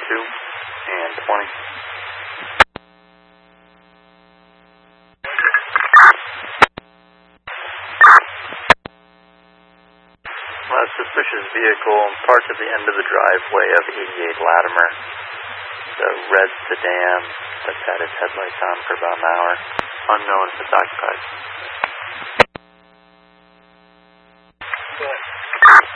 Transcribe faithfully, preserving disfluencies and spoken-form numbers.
two and twenty. A suspicious vehicle parked at the end of the driveway of eighty-eight Latimer. The red sedan that's had its headlights on for about an hour. Unknown if it's occupied.